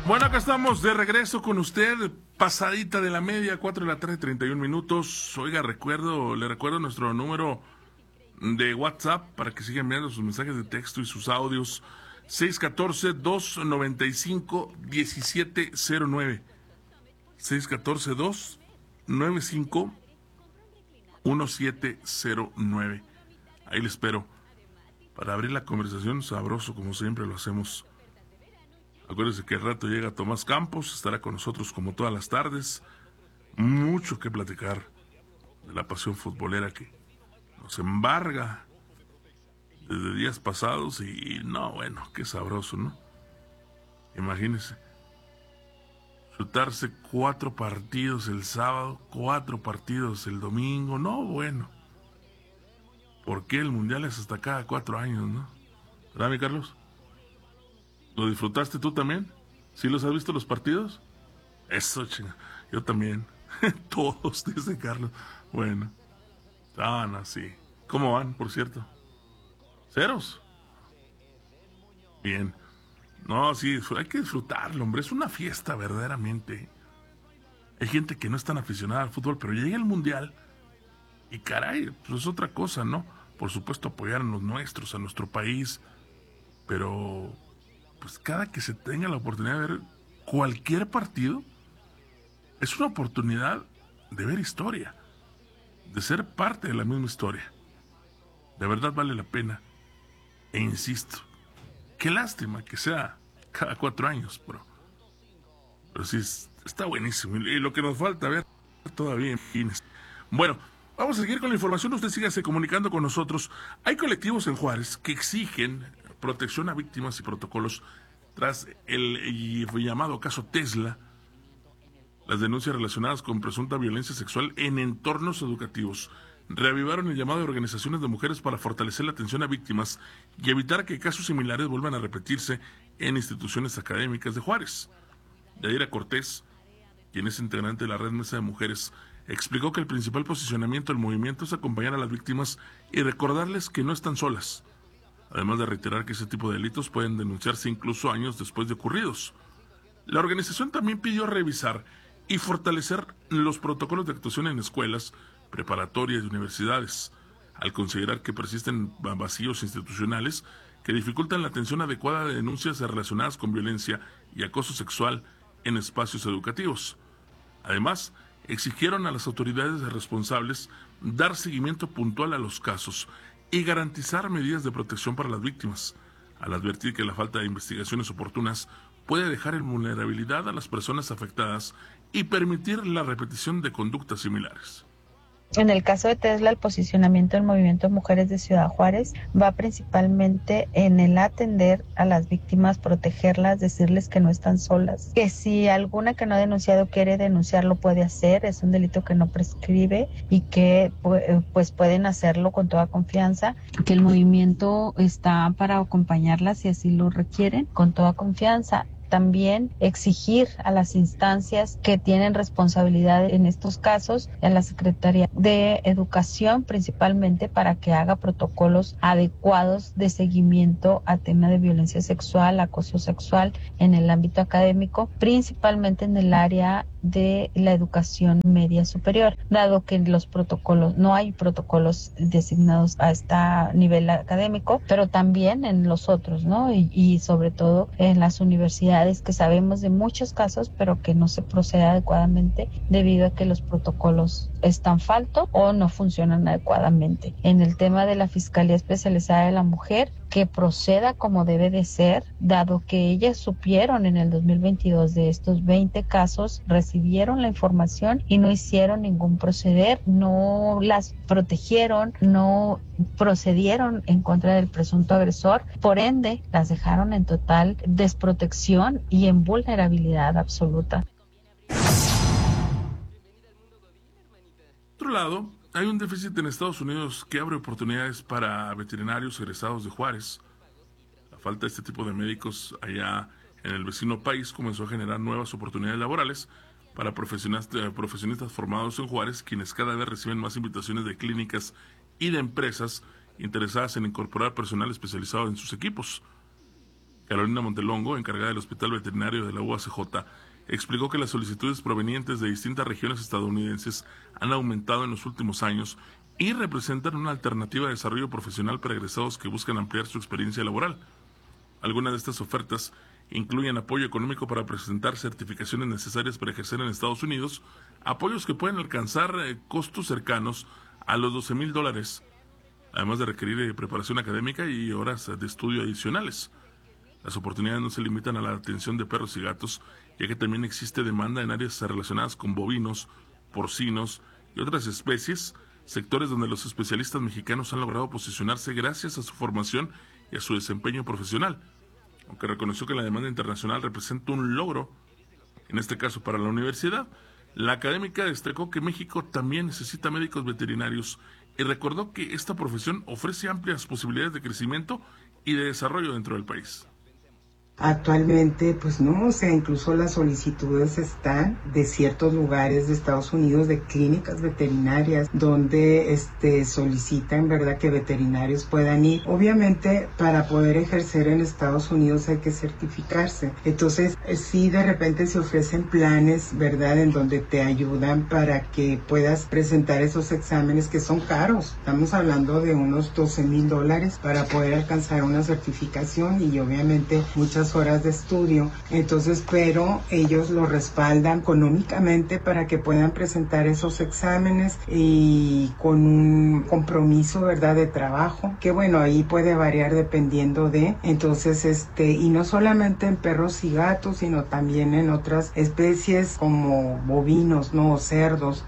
Bueno, acá estamos de regreso con usted, pasadita de la media, 4 de la tarde, 31 minutos. Oiga, le recuerdo nuestro número de WhatsApp para que sigan enviando sus mensajes de texto y sus audios. 614-295-1709. 614-295-1709. Ahí le espero para abrir la conversación sabroso como siempre lo hacemos. Acuérdense que al rato llega Tomás Campos, estará con nosotros como todas las tardes. Mucho que platicar de la pasión futbolera que nos embarga desde días pasados y no, bueno, qué sabroso, ¿no? Imagínense, chutarse 4 partidos el sábado, 4 partidos el domingo, no, bueno. ¿Por qué el Mundial es hasta cada 4 años, no? ¿Verdad, mi Carlos? ¿Lo disfrutaste tú también? ¿Sí los has visto los partidos? Eso, chinga. Yo también. Todos, dice Carlos. Bueno. No, sí. ¿Cómo van, por cierto? ¿Ceros? Bien. No, sí, hay que disfrutarlo, hombre. Es una fiesta, verdaderamente. Hay gente que no es tan aficionada al fútbol, pero llega el Mundial y caray, pues es otra cosa, ¿no? Por supuesto, apoyar a los nuestros, a nuestro país, pero pues cada que se tenga la oportunidad de ver cualquier partido, es una oportunidad de ver historia, de ser parte de la misma historia. De verdad vale la pena. E insisto, qué lástima que sea cada 4 años, pero sí, está buenísimo. Y lo que nos falta ver todavía en fines. Bueno, vamos a seguir con la información. Usted sígase comunicando con nosotros. Hay colectivos en Juárez que exigen protección a víctimas y protocolos tras el llamado caso Tesla. Las denuncias relacionadas con presunta violencia sexual en entornos educativos reavivaron el llamado de organizaciones de mujeres para fortalecer la atención a víctimas y evitar que casos similares vuelvan a repetirse en instituciones académicas de Juárez. Yadira Cortés, quien es integrante de la Red Mesa de Mujeres, explicó que el principal posicionamiento del movimiento es acompañar a las víctimas y recordarles que no están solas, además de reiterar que ese tipo de delitos pueden denunciarse incluso años después de ocurridos. La organización también pidió revisar y fortalecer los protocolos de actuación en escuelas, preparatorias y universidades, al considerar que persisten vacíos institucionales que dificultan la atención adecuada de denuncias relacionadas con violencia y acoso sexual en espacios educativos. Además, exigieron a las autoridades responsables dar seguimiento puntual a los casos y garantizar medidas de protección para las víctimas, al advertir que la falta de investigaciones oportunas puede dejar en vulnerabilidad a las personas afectadas y permitir la repetición de conductas similares. En el caso de Tesla, el posicionamiento del movimiento de mujeres de Ciudad Juárez va principalmente en el atender a las víctimas, protegerlas, decirles que no están solas, que si alguna que no ha denunciado quiere denunciar, lo puede hacer, es un delito que no prescribe y que pues pueden hacerlo con toda confianza, que el movimiento está para acompañarlas si así lo requieren, con toda confianza. También exigir a las instancias que tienen responsabilidad en estos casos, a la Secretaría de Educación principalmente, para que haga protocolos adecuados de seguimiento a tema de violencia sexual, acoso sexual en el ámbito académico, principalmente en el área de la educación media superior, dado que los protocolos, no hay protocolos designados a este nivel académico, pero también en los otros, ¿no? Y sobre todo en las universidades, que sabemos de muchos casos, pero que no se procede adecuadamente debido a que los protocolos están faltos o no funcionan adecuadamente. En el tema de la Fiscalía Especializada de la Mujer, que proceda como debe de ser, dado que ellas supieron en el 2022 de estos 20 casos, recibieron la información y no hicieron ningún proceder, no las protegieron, no procedieron en contra del presunto agresor, por ende las dejaron en total desprotección y en vulnerabilidad absoluta. Por otro lado, hay un déficit en Estados Unidos que abre oportunidades para veterinarios egresados de Juárez. La falta de este tipo de médicos allá en el vecino país comenzó a generar nuevas oportunidades laborales para profesionistas formados en Juárez, quienes cada vez reciben más invitaciones de clínicas y de empresas interesadas en incorporar personal especializado en sus equipos. Carolina Montelongo, encargada del Hospital Veterinario de la UACJ, explicó que las solicitudes provenientes de distintas regiones estadounidenses han aumentado en los últimos años y representan una alternativa de desarrollo profesional para egresados que buscan ampliar su experiencia laboral. Algunas de estas ofertas incluyen apoyo económico para presentar certificaciones necesarias para ejercer en Estados Unidos, apoyos que pueden alcanzar costos cercanos a los $12,000, además de requerir preparación académica y horas de estudio adicionales. Las oportunidades no se limitan a la atención de perros y gatos, ya que también existe demanda en áreas relacionadas con bovinos, porcinos y otras especies, sectores donde los especialistas mexicanos han logrado posicionarse gracias a su formación y a su desempeño profesional. Aunque reconoció que la demanda internacional representa un logro, en este caso para la universidad, la académica destacó que México también necesita médicos veterinarios y recordó que esta profesión ofrece amplias posibilidades de crecimiento y de desarrollo dentro del país. Actualmente, pues no, o sea, incluso las solicitudes están de ciertos lugares de Estados Unidos, de clínicas veterinarias, donde solicitan, ¿verdad?, que veterinarios puedan ir. Obviamente, para poder ejercer en Estados Unidos hay que certificarse. Entonces, sí, de repente se ofrecen planes, ¿verdad?, en donde te ayudan para que puedas presentar esos exámenes que son caros. Estamos hablando de unos $12,000 para poder alcanzar una certificación y obviamente muchas horas de estudio. Entonces, pero ellos lo respaldan económicamente para que puedan presentar esos exámenes y con un compromiso, ¿verdad?, de trabajo, que bueno, ahí puede variar dependiendo de. Entonces, y no solamente en perros y gatos, sino también en otras especies como bovinos, ¿no?, o cerdos,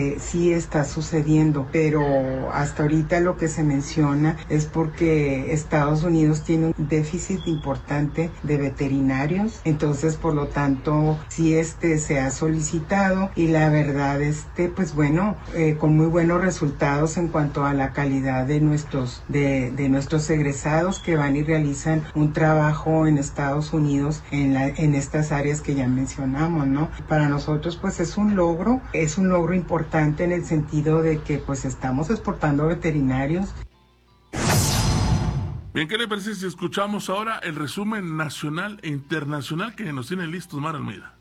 sí está sucediendo, pero hasta ahorita lo que se menciona es porque Estados Unidos tiene un déficit importante de veterinarios, entonces por lo tanto sí se ha solicitado y la verdad pues bueno, con muy buenos resultados en cuanto a la calidad de nuestros egresados que van y realizan un trabajo en Estados Unidos en estas áreas que ya mencionamos, ¿no? Para nosotros pues es un logro importante en el sentido de que pues estamos exportando veterinarios. Bien, ¿qué le parece si escuchamos ahora el resumen nacional e internacional que nos tiene listos Mar Almeida?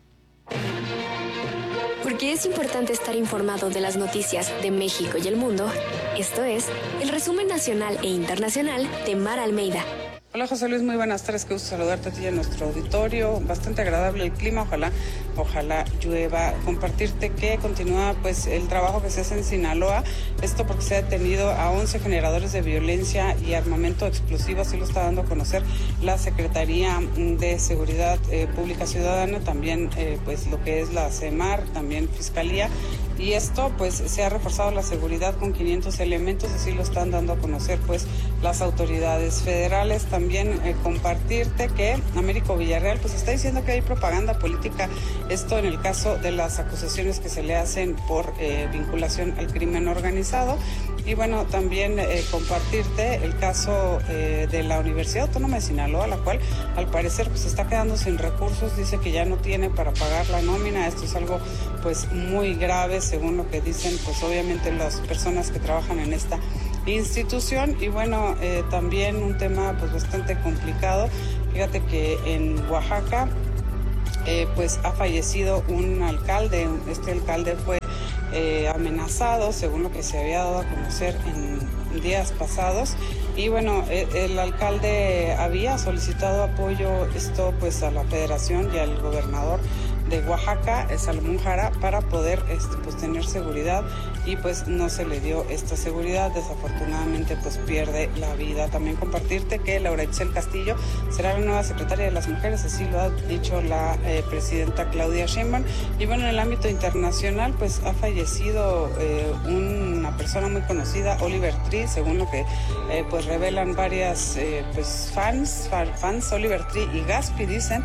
Porque es importante estar informado de las noticias de México y el mundo, esto es el resumen nacional e internacional de Mar Almeida. Hola José Luis, muy buenas tardes, qué gusto saludarte a ti y a nuestro auditorio, bastante agradable el clima, ojalá llueva. Compartirte que continúa pues el trabajo que se hace en Sinaloa, esto porque se ha detenido a 11 generadores de violencia y armamento explosivo, así lo está dando a conocer la Secretaría de Seguridad Pública Ciudadana, también pues lo que es la CEMAR, también Fiscalía, y esto pues se ha reforzado la seguridad con 500 elementos, así lo están dando a conocer pues las autoridades federales. También compartirte que Américo Villarreal pues está diciendo que hay propaganda política, esto en el caso de las acusaciones que se le hacen por vinculación al crimen organizado. Y bueno, también compartirte el caso de la Universidad Autónoma de Sinaloa, la cual al parecer pues está quedando sin recursos, dice que ya no tiene para pagar la nómina. Esto es algo pues muy grave según lo que dicen pues obviamente las personas que trabajan en esta institución. Y bueno, también un tema pues bastante complicado. Fíjate que en Oaxaca pues ha fallecido un alcalde. Este alcalde fue amenazado, según lo que se había dado a conocer en días pasados. Y bueno, el alcalde había solicitado apoyo pues a la federación y al gobernador de Oaxaca, Salomón Jara, para poder pues tener seguridad, y pues no se le dio esta seguridad, desafortunadamente pues pierde la vida. También compartirte que Laura Itzel Castillo será la nueva secretaria de las mujeres, así lo ha dicho la presidenta Claudia Sheinbaum. Y bueno, en el ámbito internacional pues ha fallecido una persona muy conocida, Oliver Tree, según lo que pues revelan varias pues fans, Oliver Tree y Gaspi dicen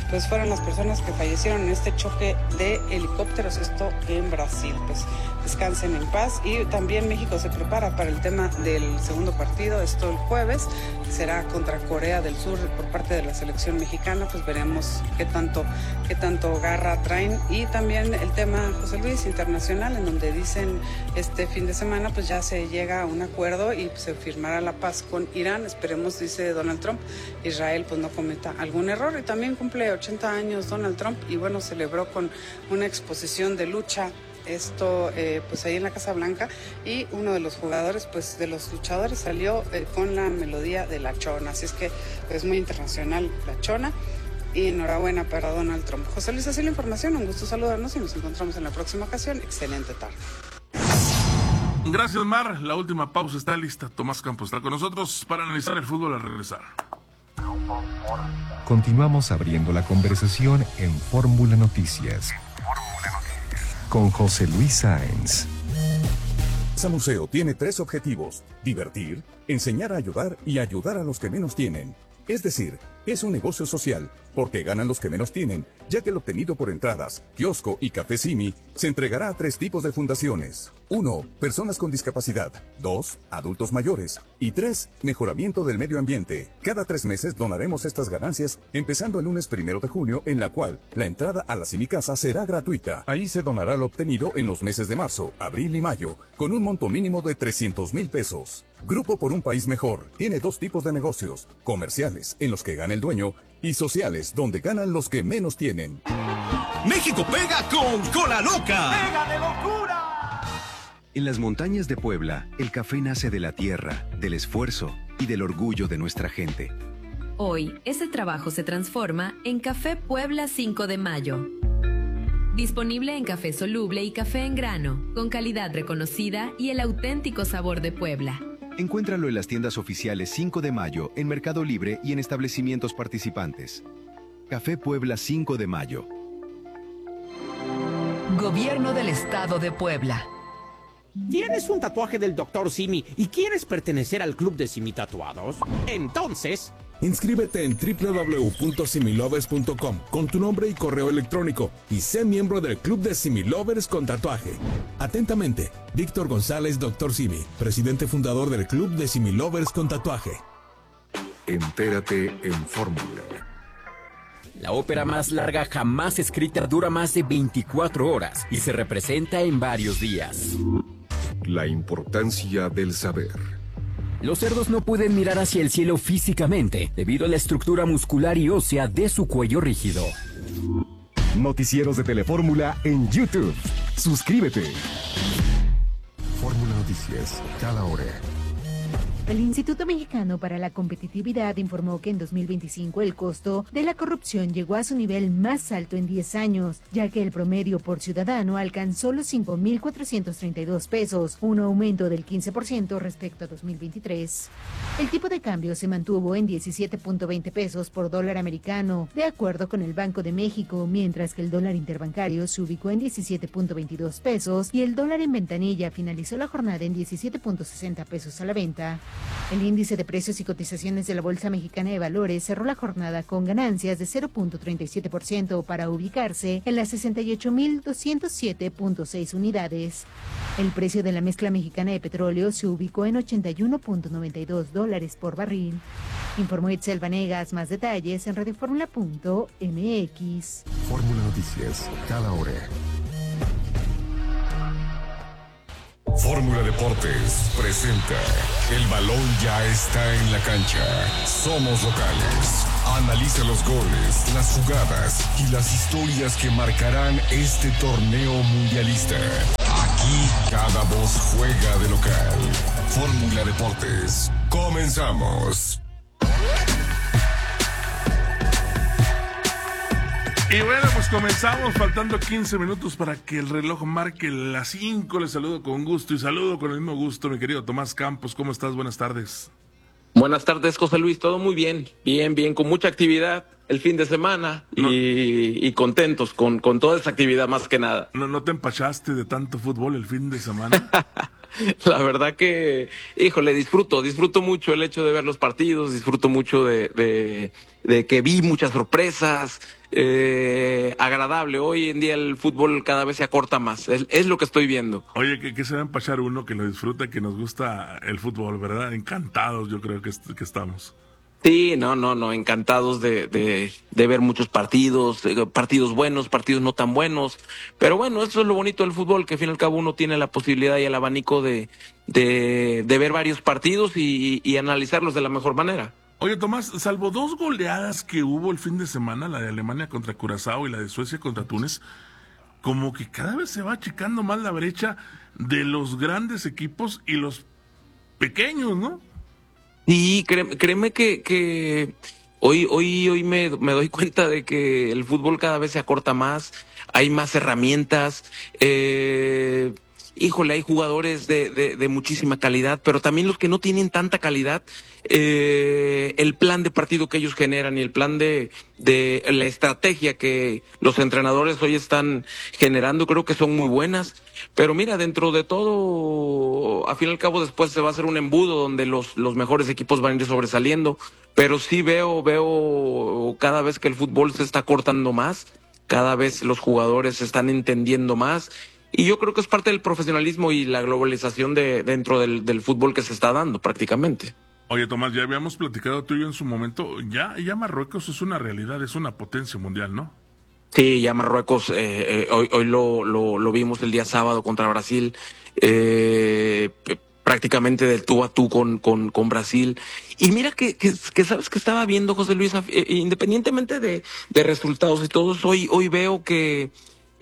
pues fueron las personas que fallecieron en este choque de helicópteros, esto en Brasil. Pues descansen en paz. Y también México se prepara para el tema del segundo partido, esto el jueves, será contra Corea del Sur por parte de la selección mexicana. Pues veremos qué tanto garra traen. Y también el tema, José Luis, internacional, en donde dicen este fin de semana pues ya se llega a un acuerdo y se firmará la paz con Irán. Esperemos, dice Donald Trump, Israel pues no cometa algún error. Y también cumple 80 años Donald Trump y bueno, celebró con una exposición de lucha, esto pues ahí en la Casa Blanca, y uno de los jugadores, pues de los luchadores, salió con la melodía de La Chona. Así es que es muy internacional La Chona. Y enhorabuena para Donald Trump. José Luis, así la información. Un gusto saludarnos y nos encontramos en la próxima ocasión. Excelente tarde. Gracias, Mar. La última pausa está lista. Tomás Campos está con nosotros para analizar el fútbol al regresar. Continuamos abriendo la conversación en Fórmula Noticias con José Luis Sáenz. Casa Museo tiene 3 objetivos: divertir, enseñar a ayudar y ayudar a los que menos tienen. Es decir, es un negocio social, porque ganan los que menos tienen, ya que el obtenido por entradas, kiosco y café Simi se entregará a 3 tipos de fundaciones. 1. Personas con discapacidad. 2. Adultos mayores. Y 3. Mejoramiento del medio ambiente. Cada 3 meses donaremos estas ganancias, empezando el lunes 1 de junio, en la cual la entrada a la Simi Casa será gratuita. Ahí se donará lo obtenido en los meses de marzo, abril y mayo, con un monto mínimo de 300,000 pesos. Grupo por un País Mejor tiene 2 tipos de negocios: comerciales, en los que gana el dueño, y sociales, donde ganan los que menos tienen. México pega con Cola Loca. ¡Pega de locura! En las montañas de Puebla, el café nace de la tierra, del esfuerzo y del orgullo de nuestra gente. Hoy, ese trabajo se transforma en Café Puebla 5 de Mayo. Disponible en café soluble y café en grano, con calidad reconocida y el auténtico sabor de Puebla. Encuéntralo en las tiendas oficiales 5 de Mayo, en Mercado Libre y en establecimientos participantes. Café Puebla 5 de Mayo. Gobierno del Estado de Puebla. ¿Tienes un tatuaje del Dr. Simi y quieres pertenecer al club de Simi Tatuados? Entonces, inscríbete en www.similovers.com con tu nombre y correo electrónico y sé miembro del club de Similovers con tatuaje. Atentamente, Víctor González, Dr. Simi, presidente fundador del club de Similovers con tatuaje. Entérate en Fórmula. La ópera más larga jamás escrita dura más de 24 horas y se representa en varios días. La importancia del saber. Los cerdos no pueden mirar hacia el cielo físicamente debido a la estructura muscular y ósea de su cuello rígido. Noticieros de Telefórmula en YouTube. Suscríbete. Fórmula Noticias, cada hora. El Instituto Mexicano para la Competitividad informó que en 2025 el costo de la corrupción llegó a su nivel más alto en 10 años, ya que el promedio por ciudadano alcanzó los 5,432 pesos, un aumento del 15% respecto a 2023. El tipo de cambio se mantuvo en 17.20 pesos por dólar americano, de acuerdo con el Banco de México, mientras que el dólar interbancario se ubicó en 17.22 pesos y el dólar en ventanilla finalizó la jornada en 17.60 pesos a la venta. El índice de precios y cotizaciones de la Bolsa Mexicana de Valores cerró la jornada con ganancias de 0.37% para ubicarse en las 68,207.6 unidades. El precio de la mezcla mexicana de petróleo se ubicó en $81.92 por barril. Informó Itzel Vanegas. Más detalles en radioformula.mx. Fórmula Noticias, cada hora. Fórmula Deportes presenta El balón ya está en la cancha. Somos locales. Analiza los goles, las jugadas y las historias que marcarán este torneo mundialista. Aquí cada voz juega de local. Fórmula Deportes. Comenzamos. Y bueno, pues comenzamos, faltando 15 minutos para que el reloj marque las 5. Les saludo con gusto y saludo con el mismo gusto, mi querido Tomás Campos. ¿Cómo estás? Buenas tardes. Buenas tardes, José Luis. Todo muy bien, bien, con mucha actividad el fin de semana y contentos con toda esa actividad más que nada. ¿No te empachaste de tanto fútbol el fin de semana? La verdad que, híjole, disfruto mucho el hecho de ver los partidos, disfruto mucho de que vi muchas sorpresas, agradable. Hoy en día el fútbol cada vez se acorta más, es lo que estoy viendo. Oye, que se va a empachar uno que lo disfruta, que nos gusta el fútbol, ¿verdad? Encantados, yo creo que estamos. Sí, no, encantados de ver muchos partidos, partidos buenos, partidos no tan buenos, pero bueno, eso es lo bonito del fútbol, que al fin y al cabo uno tiene la posibilidad y el abanico de ver varios partidos y analizarlos de la mejor manera. Oye, Tomás, salvo 2 goleadas que hubo el fin de semana, la de Alemania contra Curazao y la de Suecia contra Túnez, como que cada vez se va achicando más la brecha de los grandes equipos y los pequeños, ¿no? Sí, créeme que hoy me doy cuenta de que el fútbol cada vez se acorta más, hay más herramientas, híjole, hay jugadores de muchísima calidad, pero también los que no tienen tanta calidad, el plan de partido que ellos generan y el plan de la estrategia que los entrenadores hoy están generando, creo que son muy buenas. Pero mira, dentro de todo, al fin y al cabo después se va a hacer un embudo donde los mejores equipos van a ir sobresaliendo, pero sí veo cada vez que el fútbol se está cortando más, cada vez los jugadores se están entendiendo más, y yo creo que es parte del profesionalismo y la globalización dentro del fútbol que se está dando prácticamente. Oye, Tomás, ya habíamos platicado tú y yo en su momento, ya Marruecos es una realidad, es una potencia mundial, ¿no? Sí, ya Marruecos, hoy lo vimos el día sábado contra Brasil, prácticamente del tú a tú con Brasil. Y mira que sabes que estaba viendo, José Luis, independientemente de resultados y todos, hoy veo que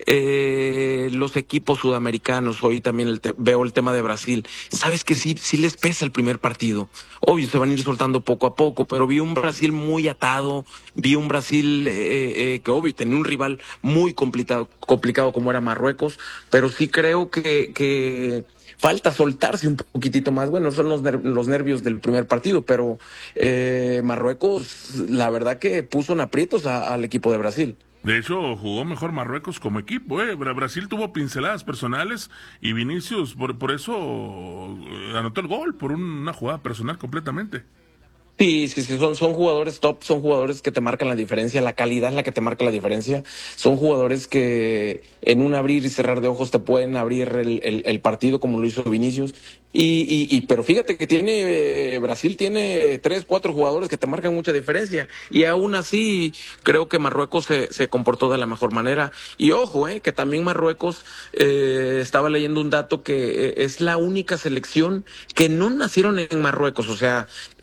los equipos sudamericanos, hoy también veo el tema de Brasil, sabes que sí les pesa el primer partido, obvio se van a ir soltando poco a poco, pero vi un Brasil muy atado, vi un Brasil que obvio tenía un rival muy complicado como era Marruecos, pero sí creo que falta soltarse un poquitito más. Bueno, son los nervios del primer partido, pero Marruecos la verdad que puso en aprietos al equipo de Brasil. De hecho, jugó mejor Marruecos como equipo. Brasil tuvo pinceladas personales y Vinicius, por eso anotó el gol, por una jugada personal completamente. Sí, son jugadores top, son jugadores que te marcan la diferencia, la calidad es la que te marca la diferencia, son jugadores que en un abrir y cerrar de ojos te pueden abrir el partido como lo hizo Vinicius, pero fíjate que Brasil tiene 3, 4 jugadores que te marcan mucha diferencia, y aún así creo que Marruecos se comportó de la mejor manera, y ojo, que también Marruecos, estaba leyendo un dato que es la única selección que no nacieron en Marruecos, o sea,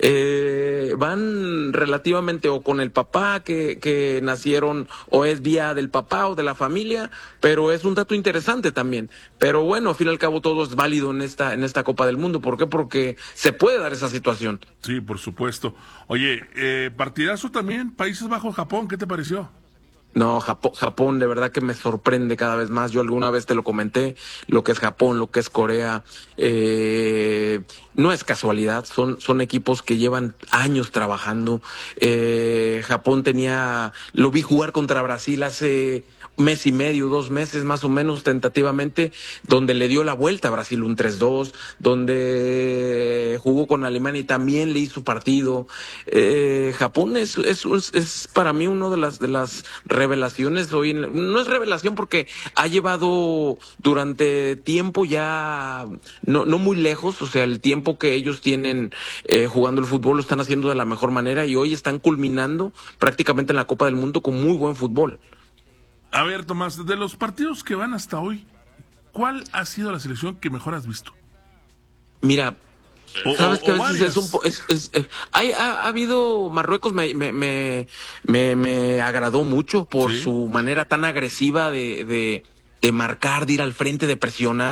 van relativamente o con el papá que nacieron o es vía del papá o de la familia, pero es un dato interesante también. Pero bueno, al fin y al cabo todo es válido en esta Copa del Mundo. ¿Por qué? Porque se puede dar esa situación. Sí, por supuesto. Oye, partidazo también, Países Bajos, Japón, ¿qué te pareció? No, Japón de verdad que me sorprende cada vez más. Yo alguna vez te lo comenté, lo que es Japón, lo que es Corea, no es casualidad, son equipos que llevan años trabajando. Japón lo vi jugar contra Brasil hace mes y medio, 2 meses más o menos tentativamente, donde le dio la vuelta a Brasil un 3-2, donde jugó con Alemania y también le hizo partido. Japón es para mí uno de las revelaciones hoy. No es revelación porque ha llevado durante tiempo ya no muy lejos, o sea, el tiempo que ellos tienen jugando el fútbol lo están haciendo de la mejor manera y hoy están culminando prácticamente en la Copa del Mundo con muy buen fútbol. A ver, Tomás, de los partidos que van hasta hoy, ¿cuál ha sido la selección que mejor has visto? Mira, sabes que a veces ha habido Marruecos me agradó mucho por su manera tan agresiva de marcar, de ir al frente, de presionar.